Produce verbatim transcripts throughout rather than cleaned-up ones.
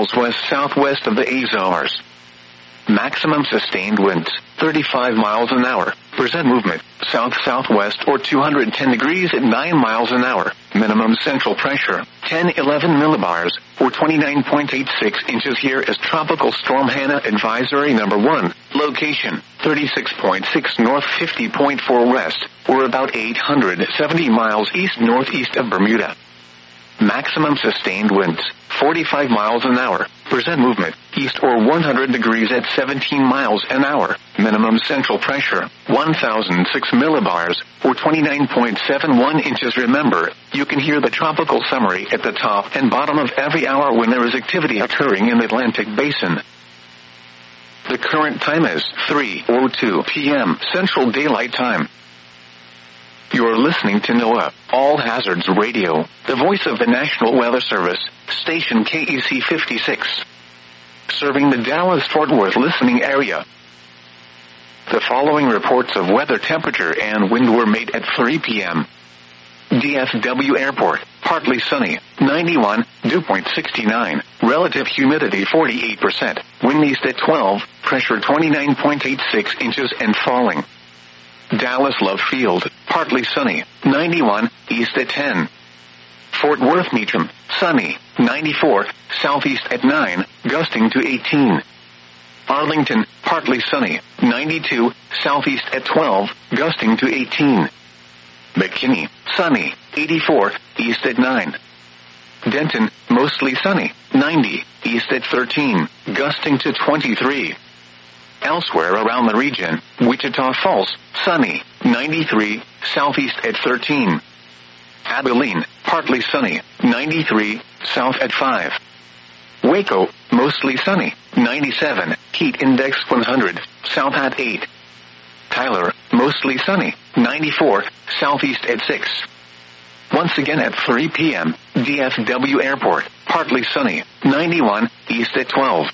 miles west-southwest of the Azores. Maximum sustained winds, thirty-five miles an hour. Percent movement, south-southwest or two hundred ten degrees at nine miles an hour. Minimum central pressure, ten eleven millibars, or twenty-nine point eight six inches here is Tropical Storm Hannah Advisory Number one. Location, thirty-six point six north, fifty point four west, or about eight hundred seventy miles east-northeast of Bermuda. Maximum sustained winds, forty-five miles an hour. Percent movement, east or one hundred degrees at seventeen miles an hour. Minimum central pressure, one thousand six millibars, or twenty-nine point seven one inches. Remember, you can hear the tropical summary at the top and bottom of every hour when there is activity occurring in the Atlantic Basin. The current time is three oh two p.m. Central Daylight Time. You're listening to NOAA, All Hazards Radio, the voice of the National Weather Service, station K E C fifty-six. Serving the Dallas-Fort Worth listening area. The following reports of weather, temperature, and wind were made at three p.m. D F W Airport, partly sunny, ninety-one, dew point sixty-nine, relative humidity forty-eight percent, wind east at twelve, pressure twenty-nine point eight six inches and falling. Dallas Love Field, partly sunny, ninety-one, east at ten. Fort Worth Meacham, sunny, ninety-four, southeast at nine, gusting to eighteen. Arlington, partly sunny, ninety-two, southeast at twelve, gusting to eighteen. McKinney, sunny, eighty-four, east at nine. Denton, mostly sunny, ninety, east at thirteen, gusting to twenty-three. Elsewhere around the region, Wichita Falls, sunny, ninety-three, southeast at thirteen. Abilene, partly sunny, ninety-three, south at five. Waco, mostly sunny, ninety-seven, heat index one hundred, south at eight. Tyler, mostly sunny, ninety-four, southeast at six. Once again at three p.m., D F W Airport, partly sunny, ninety-one, east at twelve.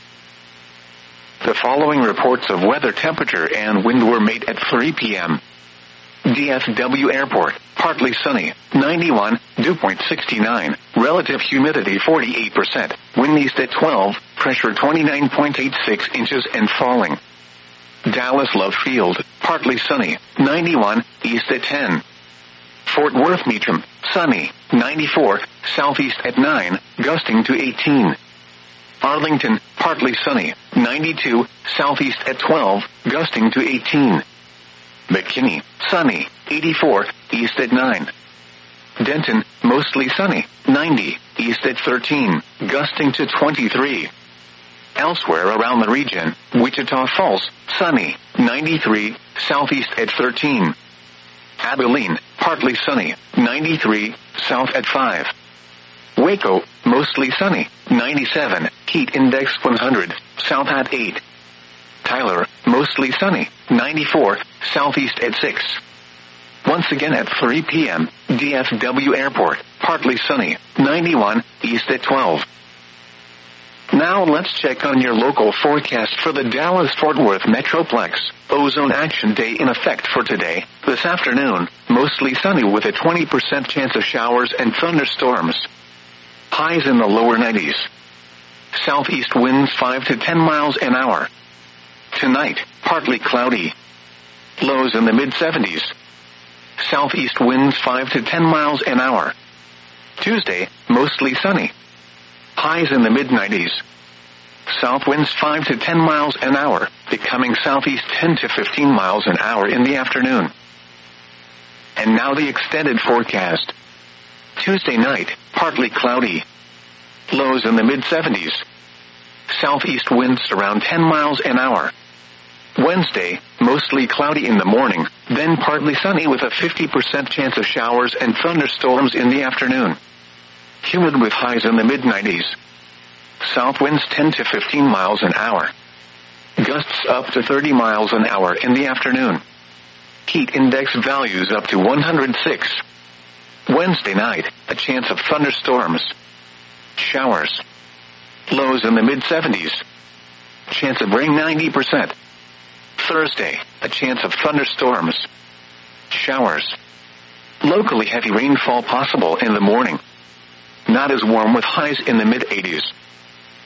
The following reports of weather, temperature, and wind were made at three p.m. D F W Airport, partly sunny, ninety-one, dew point sixty-nine, relative humidity forty-eight percent, wind east at twelve, pressure twenty-nine point eight six inches and falling. Dallas Love Field, partly sunny, ninety-one, east at ten. Fort Worth Meacham, sunny, ninety-four, southeast at nine, gusting to eighteen. Arlington, partly sunny, ninety-two, southeast at twelve, gusting to eighteen. McKinney, sunny, eighty-four, east at nine. Denton, mostly sunny, ninety, east at thirteen, gusting to twenty-three. Elsewhere around the region, Wichita Falls, sunny, ninety-three, southeast at thirteen. Abilene, partly sunny, ninety-three, south at five. Waco, mostly sunny, ninety-seven, heat index one hundred, south at eight. Tyler, mostly sunny, ninety-four, southeast at six. Once again at three p.m., D F W Airport, partly sunny, ninety-one, east at twelve. Now let's check on your local forecast for the Dallas-Fort Worth Metroplex. Ozone Action Day in effect for today. This afternoon, mostly sunny with a twenty percent chance of showers and thunderstorms. Highs in the lower nineties. Southeast winds five to ten miles an hour. Tonight, partly cloudy. Lows in the mid-seventies. Southeast winds five to ten miles an hour. Tuesday, mostly sunny. Highs in the mid-nineties. South winds five to ten miles an hour, becoming southeast ten to fifteen miles an hour in the afternoon. And now the extended forecast. Tuesday night, partly cloudy. Lows in the mid-seventies. Southeast winds around ten miles an hour. Wednesday, mostly cloudy in the morning, then partly sunny with a fifty percent chance of showers and thunderstorms in the afternoon. Humid with highs in the mid-nineties. South winds ten to fifteen miles an hour. Gusts up to thirty miles an hour in the afternoon. Heat index values up to one hundred six. Wednesday night, a chance of thunderstorms. Showers. Lows in the mid-seventies. Chance of rain ninety percent. Thursday, a chance of thunderstorms. Showers. Locally heavy rainfall possible in the morning. Not as warm with highs in the mid-eighties.